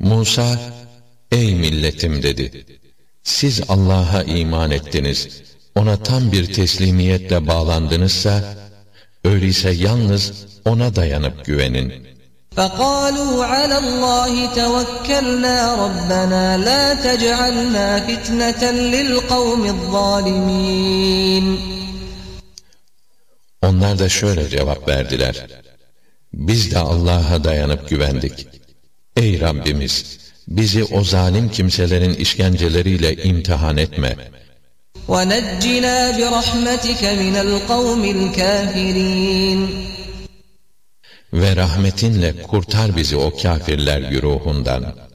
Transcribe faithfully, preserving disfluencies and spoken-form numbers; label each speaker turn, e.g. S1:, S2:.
S1: Musa, ey milletim dedi. Siz Allah'a iman ettiniz, ona tam bir teslimiyetle bağlandınızsa, öyleyse yalnız ona dayanıp güvenin.
S2: فَقَالُوا عَلَى اللّٰهِ تَوَكَّلْنَا رَبَّنَا لَا تَجْعَلْنَا فِتْنَةً لِلْقَوْمِ الظَّالِمِينَ
S1: Onlar da şöyle cevap verdiler. Biz de Allah'a dayanıp güvendik. Ey Rabbimiz! Bizi o zalim kimselerin işkenceleriyle imtihan etme.
S2: وَنَجِّنَا بِرَحْمَتِكَ مِنَ الْقَوْمِ الْكَافِرِينَ
S1: Ve rahmetinle kurtar bizi o kâfirler güruhundan.